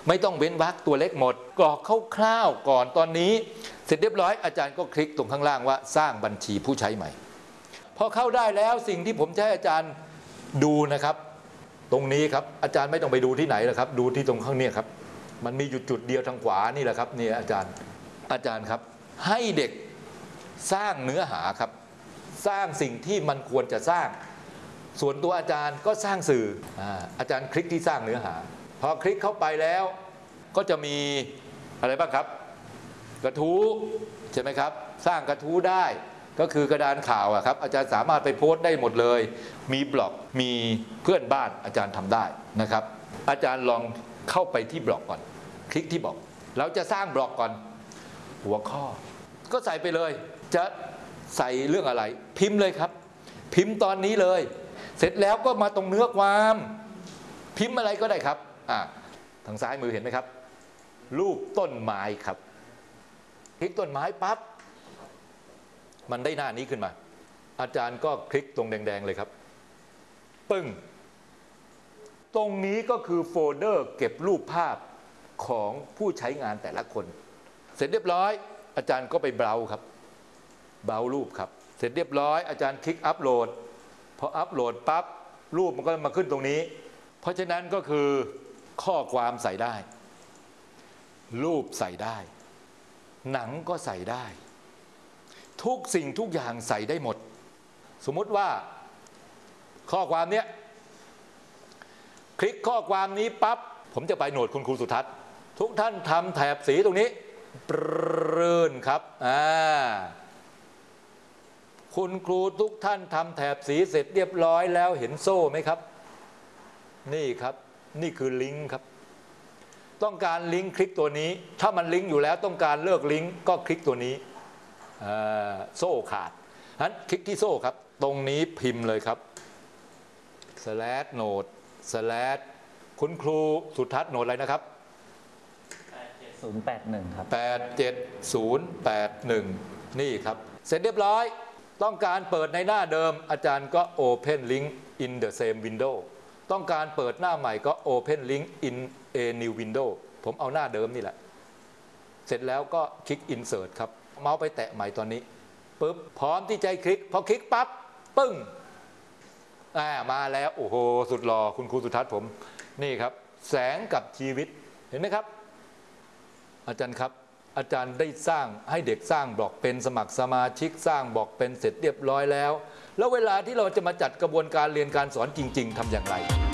ไม่ต้องเว้นวรรคตัวเล็กหมดกรอกคร่าวๆก่อนตอนนี้เสร็จเรียบร้อยอาจารย์ก็คลิกตรงข้างล่างว่าสร้างบัญชีผู้ใช้ใหม่พอเข้าได้แล้วสิ่งที่ผมจะให้อาจารย์ดูนะครับตรงนี้ครับอาจารย์ไม่ต้องไปดูที่ไหนหรอกครับดูที่ตรงข้างนี้ครับมันมีจุดเดียวทางขวานี่แหละครับนี่อาจารย์ครับให้เด็กสร้างเนื้อหาครับสร้างสิ่งที่มันควรจะสร้างส่วนตัวอาจารย์ก็สร้างสื่ออาจารย์คลิกที่สร้างเนื้อหาพอคลิกเข้าไปแล้วก็จะมีอะไรบ้างครับกระทู้ใช่ไหมครับสร้างกระทู้ได้ก็คือกระดานข่าวครับอาจารย์สามารถไปโพสต์ได้หมดเลยมีบล็อกมีเพื่อนบ้านอาจารย์ทำได้นะครับอาจารย์ลองเข้าไปที่บล็อกก่อนคลิกที่บล็อกเราจะสร้างบล็อกก่อนหัวข้อก็ใส่ไปเลยจะใส่เรื่องอะไรพิมพ์เลยครับพิมพ์ตอนนี้เลยเสร็จแล้วก็มาตรงเนื้อความพิมพ์อะไรก็ได้ครับทางซ้ายมือเห็นไหมครับรูปต้นไม้ครับคลิกต้นไม้ปั๊บมันได้หน้านี้ขึ้นมาอาจารย์ก็คลิกตรงแดงๆเลยครับปึ้งตรงนี้ก็คือโฟลเดอร์เก็บรูปภาพของผู้ใช้งานแต่ละคนเสร็จเรียบร้อยอาจารย์ก็ไปเบราว์ครับเบราว์รูปครับเสร็จเรียบร้อยอาจารย์คลิกอัปโหลดพออัปโหลดปั๊บรูปมันก็มาขึ้นตรงนี้เพราะฉะนั้นก็คือข้อความใส่ได้รูปใส่ได้หนังก็ใส่ได้ทุกสิ่งทุกอย่างใส่ได้หมดสมมุติว่าข้อความเนี้ยคลิกข้อความนี้ปั๊บผมจะไปโหนดคุณครูสุทัศน์ทุกท่านทำแถบสีตรงนี้ปรื่นครับคุณครูทุกท่านทำแถบสีเสร็จเรียบร้อยแล้วเห็นโซ่ไหมครับนี่ครับนี่คือลิงก์ครับต้องการลิงก์คลิกตัวนี้ถ้ามันลิงก์อยู่แล้วต้องการเลิกลิงก์ก็คลิกตัวนี้โซ่ขาดฉะนั้นคลิกที่โซ่ครับตรงนี้พิมพ์เลยครับ/โนด/ คุณครูสุทัศน์โหนดอะไรนะครับ 8081ครับ 87081นี่ครับเสร็จเรียบร้อยต้องการเปิดในหน้าเดิมอาจารย์ก็ Open Link in the same window ต้องการเปิดหน้าใหม่ก็ Open Link in a new window ผมเอาหน้าเดิมนี่แหละเสร็จแล้วก็คลิก Insert ครับเมาส์ไปแตะใหม่ตอนนี้ปุ๊บพร้อมที่จะคลิกพอคลิกปั๊บปึ้งมาแล้วโอ้โหสุดหล่อคุณครูสุทัศน์ผมนี่ครับแสงกับชีวิตเห็นไหมครับอาจารย์ครับอาจารย์ได้สร้างให้เด็กสร้างบล็อกเป็นสมัครสมาชิกสร้างบล็อกเป็นเสร็จเรียบร้อยแล้วเวลาที่เราจะมาจัดกระบวนการเรียนการสอนจริงๆทำอย่างไร